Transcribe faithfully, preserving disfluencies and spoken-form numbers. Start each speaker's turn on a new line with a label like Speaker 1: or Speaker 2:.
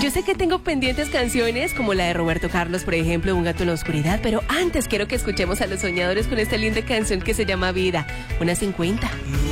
Speaker 1: Yo sé que tengo pendientes canciones como la de Roberto Carlos, por ejemplo, Un gato en la oscuridad, pero antes quiero que escuchemos a Los Soñadores con esta linda canción que se llama Vida, una cincuenta.